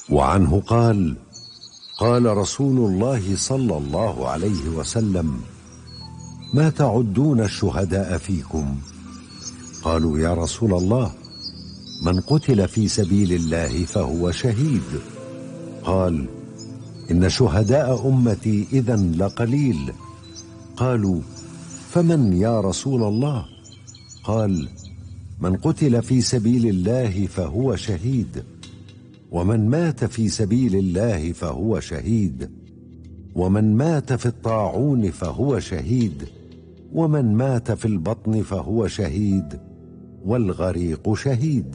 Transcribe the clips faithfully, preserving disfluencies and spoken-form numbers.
وعنه قال: قال رسول الله صلى الله عليه وسلم: ما تعدون الشهداء فيكم؟ قالوا: يا رسول الله، من قتل في سبيل الله فهو شهيد. قال: إن شهداء أمتي إذن لقليل. قالوا: فمن يا رسول الله؟ قال: من قتل في سبيل الله فهو شهيد، ومن مات في سبيل الله فهو شهيد، ومن مات في الطاعون فهو شهيد، ومن مات في البطن فهو şehid, والغريق şehid.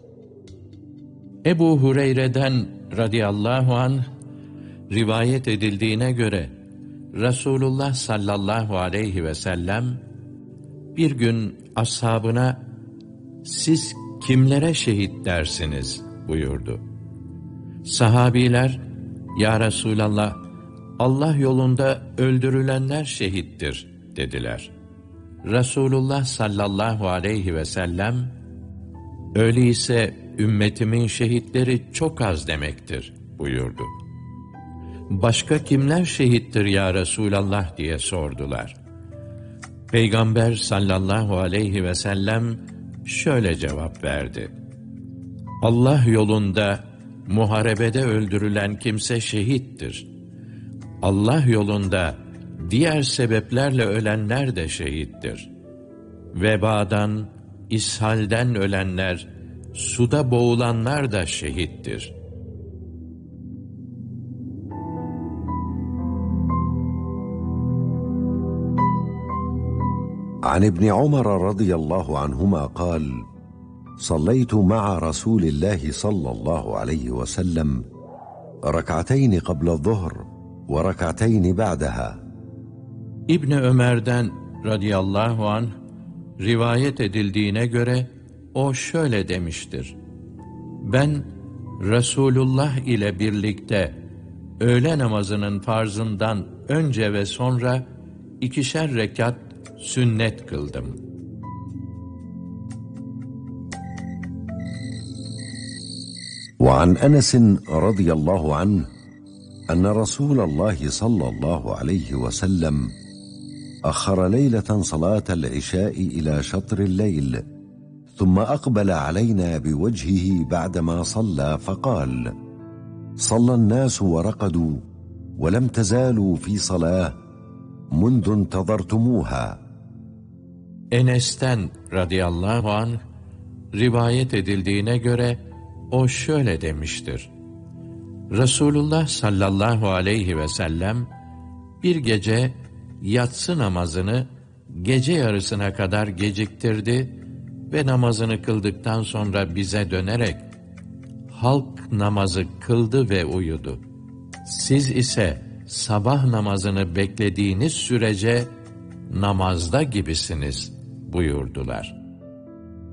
Ebu Hureyre'den radıyallahu anh rivayet edildiğine göre Resulullah sallallahu aleyhi ve sellem bir gün ashabına "Siz kimlere şehit dersiniz?" buyurdu. Sahabiler, "Ya Resulallah, Allah yolunda öldürülenler şehittir," dediler. Resulullah sallallahu aleyhi ve sellem, "Öyleyse ümmetimin şehitleri çok az demektir," buyurdu. "Başka kimler şehittir ya Resulallah?" diye sordular. Peygamber sallallahu aleyhi ve sellem şöyle cevap verdi: "Allah yolunda muharebede öldürülen kimse şehittir. Allah yolunda diğer sebeplerle ölenler de şehittir. Vebadan, ishalden ölenler, suda boğulanlar da şehittir." عن ابن عمر رضي الله عنهما قال: صليت مع رسول الله صلى الله عليه وسلم ركعتين قبل الظهر وركعتين بعدها. İbni Ömer'den radıyallahu anh rivayet edildiğine göre o şöyle demiştir: "Ben Resulullah ile birlikte öğle namazının farzından önce ve sonra ikişer rekat sünnet kıldım." وعن أنس رضي الله عنه أن رسول الله صلى الله عليه وسلم أخر ليلة صلاة العشاء إلى شطر الليل، ثم أقبل علينا بوجهه بعدما صلى فقال: صلى الناس ورقدوا ولم تزالوا في صلاة منذ انتظرتموها. Enes'ten radıyallahu anh rivayet edildiğine göre o şöyle demiştir: Resulullah sallallahu aleyhi ve sellem bir gece yatsı namazını gece yarısına kadar geciktirdi ve namazını kıldıktan sonra bize dönerek halk namazı kıldı ve uyudu. Siz ise sabah namazını beklediğiniz sürece namazda gibisiniz buyurdular.